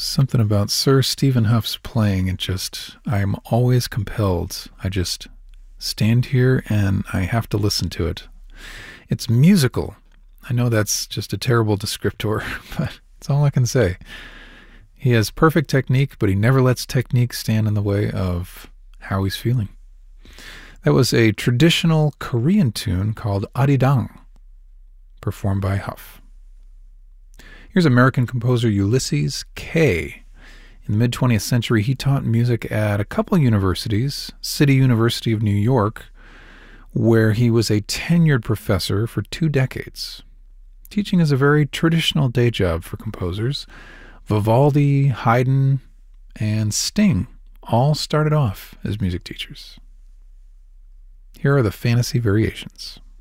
Something about Sir Stephen Huff's playing, I'm always compelled. I just stand here and I have to listen to it. It's musical. I know that's just a terrible descriptor, but it's all I can say. He has perfect technique, but he never lets technique stand in the way of how he's feeling. That was a traditional Korean tune called Arirang, performed by Huff. Here's American composer Ulysses Kay. In the mid-20th century, he taught music at a couple universities, City University of New York, where he was a tenured professor for 2 decades. Teaching is a very traditional day job for composers. Vivaldi, Haydn, and Sting all started off as music teachers. Here are the Fantasy Variations.